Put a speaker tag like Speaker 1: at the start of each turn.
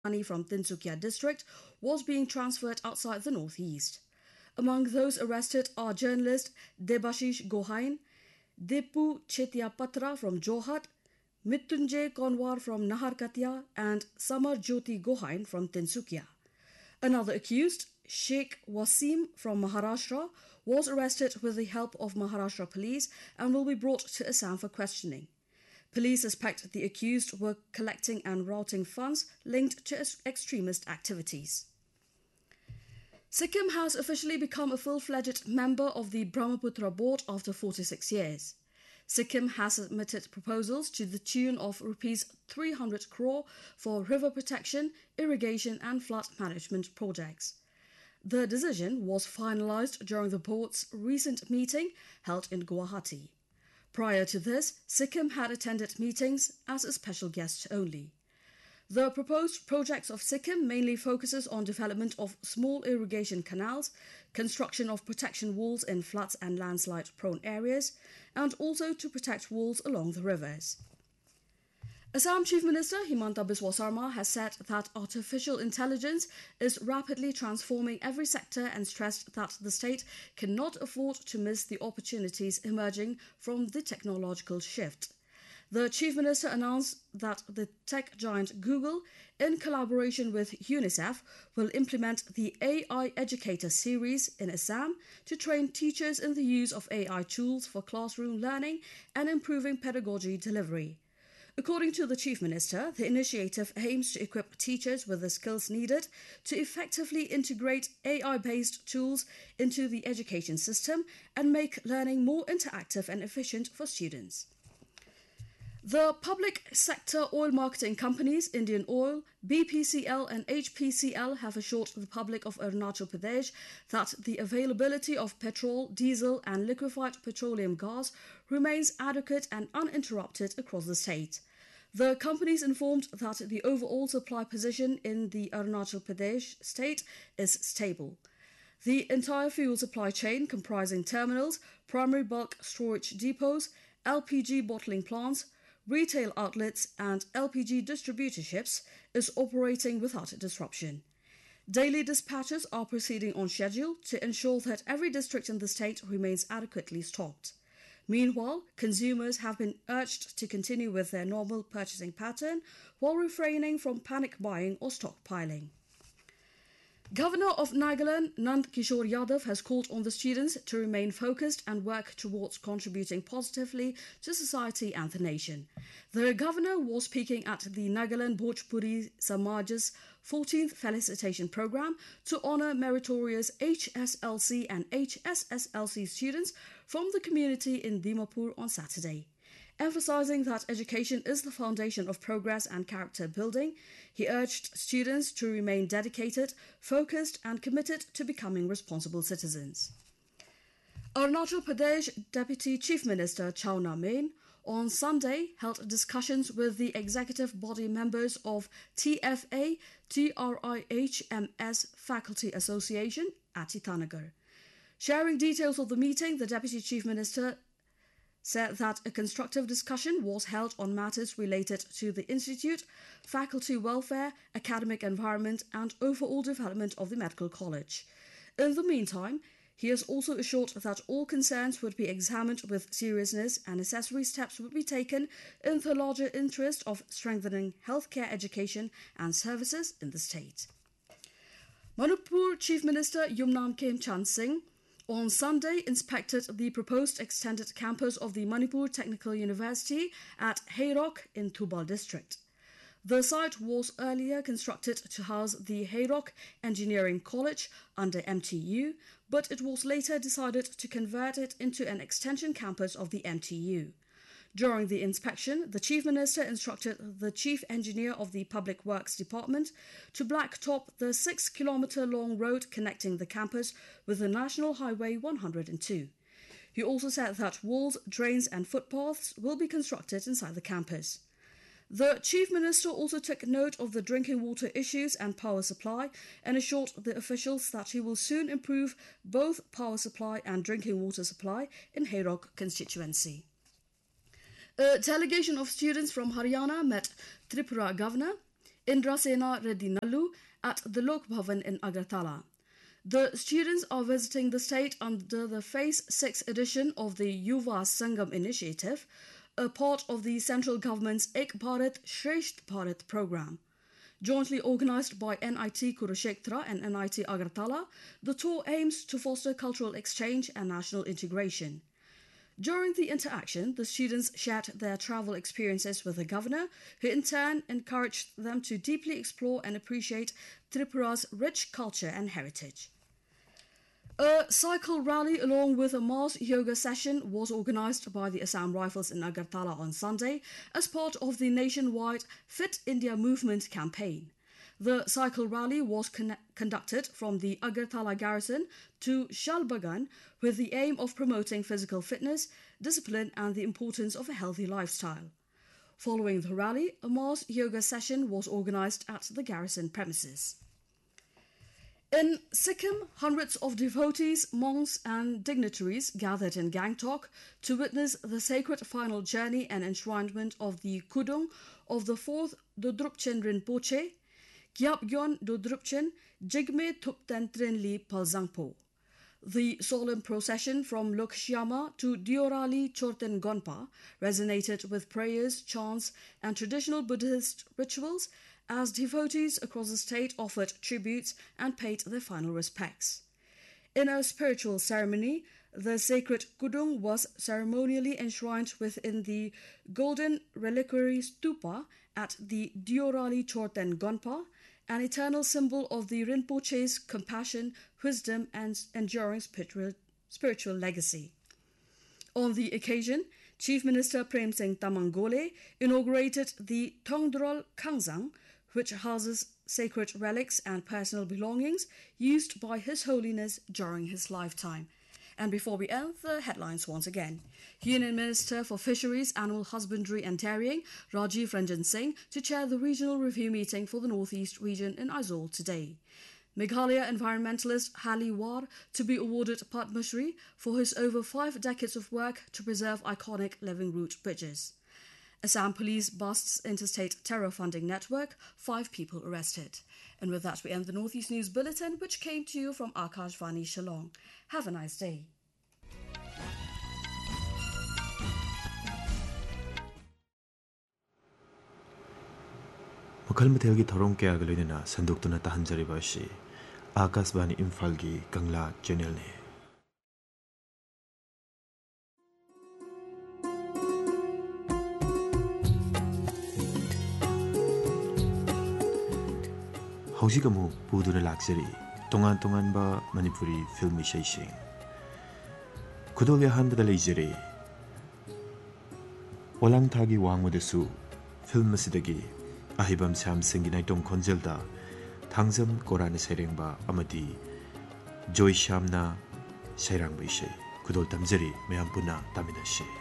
Speaker 1: Money from Tinsukia district was being transferred outside the northeast. Among those arrested are journalist Debashish Gohain, Depu Chetiapatra from Jorhat, Mrityunjay Konwar from Naharkatia and Samar Jyoti Gohain from Tinsukia. Another accused, Sheikh Wasim from Maharashtra, was arrested with the help of Maharashtra police and will be brought to Assam for questioning. Police suspect the accused were collecting and routing funds linked to extremist activities. Sikkim has officially become a full-fledged member of the Brahmaputra Board after 46 years. Sikkim has submitted proposals to the tune of Rs 300 crore for river protection, irrigation and flood management projects. The decision was finalised during the board's recent meeting held in Guwahati. Prior to this, Sikkim had attended meetings as a special guest only. The proposed projects of Sikkim mainly focuses on development of small irrigation canals, construction of protection walls in floods and landslide-prone areas, and also to protect walls along the rivers. Assam Chief Minister Himanta Biswa Sarma has said that artificial intelligence is rapidly transforming every sector and stressed that the state cannot afford to miss the opportunities emerging from the technological shift. The Chief Minister announced that the tech giant Google, in collaboration with UNICEF, will implement the AI Educator series in Assam to train teachers in the use of AI tools for classroom learning and improving pedagogy delivery. According to the Chief Minister, the initiative aims to equip teachers with the skills needed to effectively integrate AI-based tools into the education system and make learning more interactive and efficient for students. The public sector oil marketing companies Indian Oil, BPCL and HPCL have assured the public of Arunachal Pradesh that the availability of petrol, diesel and liquefied petroleum gas remains adequate and uninterrupted across the state. The companies informed that the overall supply position in the Arunachal Pradesh state is stable. The entire fuel supply chain, comprising terminals, primary bulk storage depots, LPG bottling plants, retail outlets and LPG distributorships, is operating without disruption. Daily dispatches are proceeding on schedule to ensure that every district in the state remains adequately stocked. Meanwhile, consumers have been urged to continue with their normal purchasing pattern while refraining from panic buying or stockpiling. Governor of Nagaland, Nand Kishore Yadav, has called on the students to remain focused and work towards contributing positively to society and the nation. The governor was speaking at the Nagaland Bhojpuri Samaj's 14th felicitation program to honour meritorious HSLC and HSSLC students from the community in Dimapur on Saturday. Emphasising that education is the foundation of progress and character building, he urged students to remain dedicated, focused and committed to becoming responsible citizens. Arunachal Pradesh Deputy Chief Minister Chawna Main on Sunday held discussions with the executive body members of TFA TRIHMS Faculty Association at Itanagar. Sharing details of the meeting, the Deputy Chief Minister said that a constructive discussion was held on matters related to the institute, faculty welfare, academic environment and overall development of the medical college. In the meantime, he has also assured that all concerns would be examined with seriousness and necessary steps would be taken in the larger interest of strengthening healthcare education and services in the state. Manipur Chief Minister Yumnam Khemchand Singh on Sunday inspected the proposed extended campus of the Manipur Technical University at Hayrok in Thubal district. The site was earlier constructed to house the Hayrok Engineering College under MTU, but it was later decided to convert it into an extension campus of the MTU. During the inspection, the Chief Minister instructed the Chief Engineer of the Public Works Department to blacktop the 6-kilometre-long road connecting the campus with the National Highway 102. He also said that walls, drains and footpaths will be constructed inside the campus. The Chief Minister also took note of the drinking water issues and power supply and assured the officials that he will soon improve both power supply and drinking water supply in Hayrok constituency. A delegation of students from Haryana met Tripura Governor. Indrasena Reddy Nallu at the Lok Bhavan in Agartala. The students are visiting the state under the Phase 6 edition of the Yuva Sangam initiative, a part of the central government's Ek Bharat Shresht Bharat program. Jointly organised by NIT Kurukshetra and NIT Agartala, the tour aims to foster cultural exchange and national integration. During the interaction, the students shared their travel experiences with the governor, who in turn encouraged them to deeply explore and appreciate Tripura's rich culture and heritage. A cycle rally along with a mass yoga session was organised by the Assam Rifles in Agartala on Sunday as part of the nationwide Fit India Movement campaign. The cycle rally was conducted from the Agartala garrison to Shalbagan with the aim of promoting physical fitness, discipline and the importance of a healthy lifestyle. Following the rally, a mass yoga session was organised at the garrison premises. In Sikkim, hundreds of devotees, monks and dignitaries gathered in Gangtok to witness the sacred final journey and enshrinement of the Kudung of the 4th Dodrupchen Rinpoche, Gyapgyon Dodrupchen, Jigme Thupten Trinli Palzangpo. The solemn procession from Lokshyama to Diorali Chorten Gonpa resonated with prayers, chants and traditional Buddhist rituals as devotees across the state offered tributes and paid their final respects. In a spiritual ceremony, the sacred Kudung was ceremonially enshrined within the golden reliquary stupa at the Diorali Chorten Gonpa, an eternal symbol of the Rinpoche's compassion, wisdom and enduring spiritual legacy. On the occasion, Chief Minister Prem Singh Tamangole inaugurated the Tongdrol Kangzang, which houses sacred relics and personal belongings used by His Holiness during his lifetime. And before we end, the headlines once again. Union Minister for Fisheries, Animal Husbandry and Dairying, Rajiv Ranjan Singh, to chair the regional review meeting for the North East region in Aizawl today. Meghalaya environmentalist Hali War to be awarded Padma Shri for his over 5 decades of work to preserve iconic living root bridges. Assam Police busts interstate terror funding network, 5 people arrested. And with that, we end the North East News Bulletin, which came to you from Akashvani Shillong. Have a nice day.
Speaker 2: मखल मथेलगी थरोंग के आगलोइना संदुक्तुना ताहंजरिबा असि आकाशवाणी इम्फालगी कंगला channel ने हौजिक अमु पुदुना लाक्जरी तोंगान तोंगानबा Manipuri film इशैसिंग खुदोल याहानबदा लेजरे ओलांगथागी वांगमदसु film असिदगी अहिबम श्यामसिंगी नाइटोंग खोंजेलदा थांजम corona सैरेंबा अमदी जोय श्यामना सैरांबा इशै खुदोल तमजरी मयाम पुना तामिनाशे